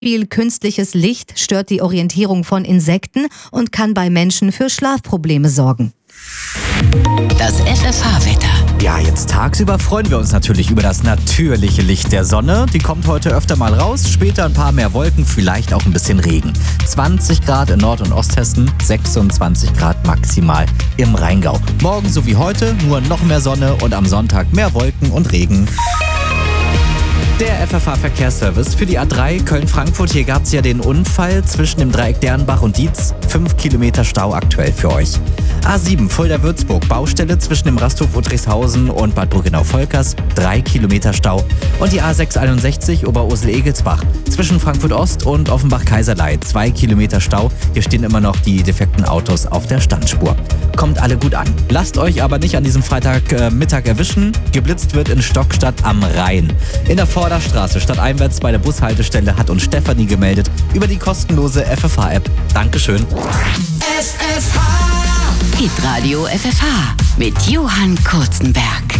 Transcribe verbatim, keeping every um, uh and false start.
Viel künstliches Licht stört die Orientierung von Insekten und kann bei Menschen für Schlafprobleme sorgen. Das F F H-Wetter. Ja, jetzt tagsüber freuen wir uns natürlich über das natürliche Licht der Sonne. Die kommt heute öfter mal raus, später ein paar mehr Wolken, vielleicht auch ein bisschen Regen. zwanzig Grad in Nord- und Osthessen, sechsundzwanzig Grad maximal im Rheingau. Morgen so wie heute, nur noch mehr Sonne und am Sonntag mehr Wolken und Regen. Der F F H-Verkehrsservice für die A drei Köln-Frankfurt. Hier gab es ja den Unfall zwischen dem Dreieck Dernbach und Dietz. Fünf Kilometer Stau aktuell für euch. A sieben Fulda-Würzburg. Baustelle zwischen dem Rasthof Uttrichshausen und Bad Burgenau-Volkers. Drei Kilometer Stau. Und die A sechs einundsechzig Oberursel-Egelsbach. Zwischen Frankfurt-Ost und Offenbach-Kaiserlei. Zwei Kilometer Stau. Hier stehen immer noch die defekten Autos auf der Standspur. Kommt alle gut an. Lasst euch aber nicht an diesem Freitagmittag äh, erwischen. Geblitzt wird in Stockstadt am Rhein. In der Vorderstraße stadteinwärts bei der Bushaltestelle hat uns Stefanie gemeldet über die kostenlose F F H-App. Dankeschön. F F H. Hitradio F F H mit Johann Kurzenberg.